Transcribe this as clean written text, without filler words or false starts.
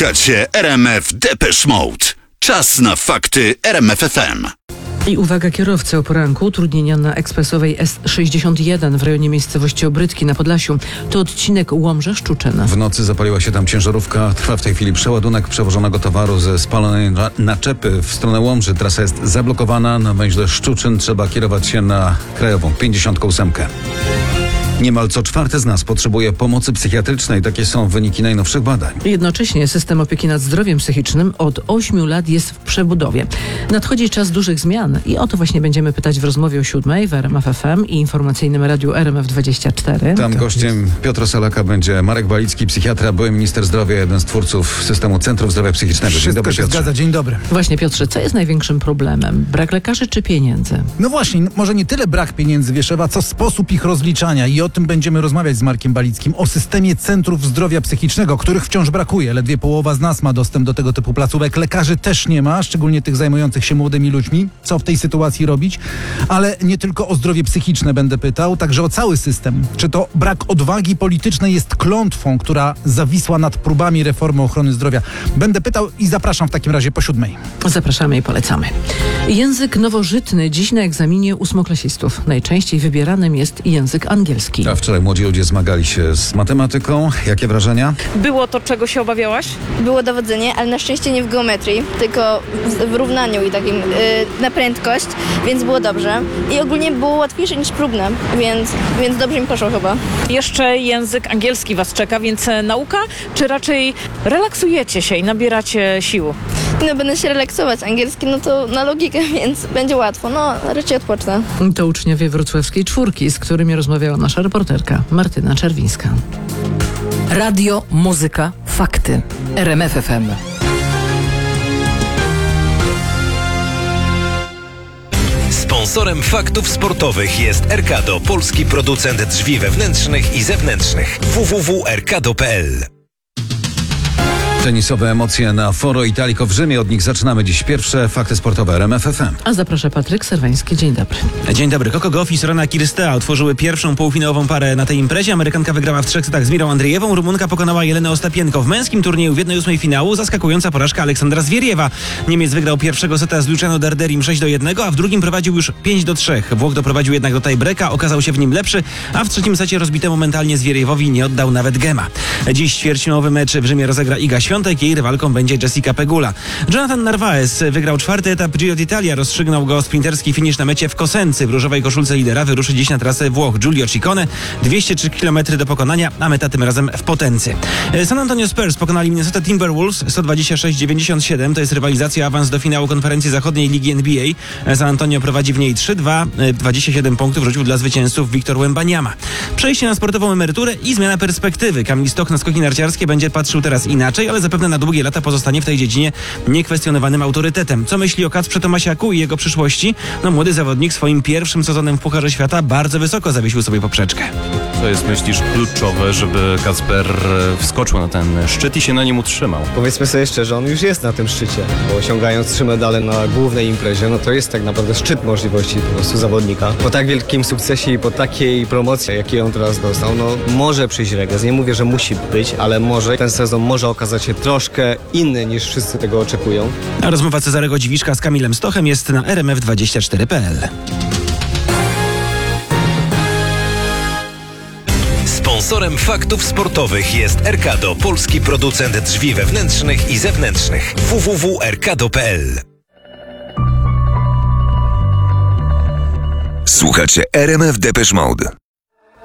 Słuchacie RMF Depeche Mode. Czas na fakty RMF FM. I uwaga kierowcy, o poranku utrudnienia na ekspresowej S61 w rejonie miejscowości Obrytki na Podlasiu. To odcinek Łomża-Szczuczyn. W nocy zapaliła się tam ciężarówka. Trwa w tej chwili przeładunek przewożonego towaru ze spalonej naczepy w stronę Łomży. Trasa jest zablokowana. Na węźle Szczuczyn trzeba kierować się na krajową 58. Niemal co czwarte z nas potrzebuje pomocy psychiatrycznej. Takie są wyniki najnowszych badań. Jednocześnie system opieki nad zdrowiem psychicznym od 8 lat jest w przebudowie. Nadchodzi czas dużych zmian i o to właśnie będziemy pytać w rozmowie o 7 w RMF FM i informacyjnym radiu RMF24. Tam gościem Piotra Salaka będzie Marek Balicki, psychiatra, były minister zdrowia, jeden z twórców systemu Centrum Zdrowia Psychicznego. Dzień dobry, się Piotrze. zgadza, dzień dobry. Właśnie, Piotrze, co jest największym problemem? Brak lekarzy czy pieniędzy? No właśnie, może nie tyle brak pieniędzy, wiesz, Ewa, co sposób ich rozliczania i o tym będziemy rozmawiać z Markiem Balickim, o systemie centrów zdrowia psychicznego, których wciąż brakuje. Ledwie połowa z nas ma dostęp do tego typu placówek. Lekarzy też nie ma, szczególnie tych zajmujących się młodymi ludźmi. Co w tej sytuacji robić? Ale nie tylko o zdrowie psychiczne będę pytał, także o cały system. Czy to brak odwagi politycznej jest klątwą, która zawisła nad próbami reformy ochrony zdrowia? Będę pytał i zapraszam w takim razie po 7. Zapraszamy i polecamy. Język nowożytny dziś na egzaminie ósmoklasistów. Najczęściej wybieranym jest język angielski. A wczoraj młodzi ludzie zmagali się z matematyką. Jakie wrażenia? Było to, czego się obawiałaś? Było dowodzenie, ale na szczęście nie w geometrii, tylko w równaniu i takim na prędkość, więc było dobrze. I ogólnie było łatwiejsze niż próbne, więc dobrze mi poszło chyba. Jeszcze język angielski was czeka, więc nauka, czy raczej relaksujecie się i nabieracie sił? No będę się relaksować. Angielski no to na logikę, więc będzie łatwo. No raczej odpocznę. To uczniowie wrocławskiej czwórki, z którymi rozmawiała nasza reporterka Martyna Czerwińska. Radio, muzyka, fakty. RMF FM. Sponsorem faktów sportowych jest Erkado, polski producent drzwi wewnętrznych i zewnętrznych. www.erkado.pl. Tenisowe emocje na Foro Italico w Rzymie. Od nich zaczynamy dziś pierwsze fakty sportowe RMF FM. A zaprasza Patryk Serwański. Dzień dobry. Dzień dobry. Coco Gauff i Sorana Cirstea otworzyły pierwszą półfinałową parę na tej imprezie. Amerykanka wygrała w 3 setach z Mirą Andrzejewą. Rumunka pokonała Jelenę Ostapienko. W męskim turnieju w 1/8 finału zaskakująca porażka Aleksandra Zwieriewa. Niemiec wygrał pierwszego seta z Luciano Darderim 6-1, a w drugim prowadził już 5-3. Włoch doprowadził jednak do tiebreaka, okazał się w nim lepszy, a w trzecim secie rozbitemu mentalnie Zwieriewowi nie oddał nawet gema. Dziś ćwierćfinałowy mecz w Rzymie rozegra Iga Świątek, jej rywalką będzie Jessica Pegula. Jonathan Narvaez wygrał 4. etap Giro d'Italia, rozstrzygnął go sprinterski finisz na mecie w Cosenzy. W różowej koszulce lidera wyruszy dziś na trasę Włoch. Giulio Ciccone, 203 km do pokonania, a meta tym razem w Potency. San Antonio Spurs pokonali Minnesota Timberwolves 126-97. To jest rywalizacja awans do finału konferencji zachodniej Ligi NBA. San Antonio prowadzi w niej 3-2, 27 punktów rzucił dla zwycięzców Victor Wembanyama. Przejście na sportową emeryturę i zmiana perspektywy. Kamil Stoch na skoki narciarskie będzie patrzył teraz inaczej, ale zapewne na długie lata pozostanie w tej dziedzinie niekwestionowanym autorytetem. Co myśli o Kacprze Tomasiaku i jego przyszłości? No, młody zawodnik swoim pierwszym sezonem w Pucharze Świata bardzo wysoko zawiesił sobie poprzeczkę. Co jest, myślisz, kluczowe, żeby Kacper wskoczył na ten szczyt i się na nim utrzymał? Powiedzmy sobie szczerze, on już jest na tym szczycie, bo osiągając 3 medale na głównej imprezie, no to jest tak naprawdę szczyt możliwości po prostu zawodnika. Po tak wielkim sukcesie i po takiej promocji, jakiej on teraz dostał, no może przyjść regres. Nie mówię, że musi być, ale może ten sezon może okazać się troszkę inny niż wszyscy tego oczekują. A rozmowa Cezarego Dziwiszka z Kamilem Stochem jest na rmf24.pl. Sponsorem faktów sportowych jest Erkado, polski producent drzwi wewnętrznych i zewnętrznych. www.erkado.pl. Słuchacie RMF Depeche Mode.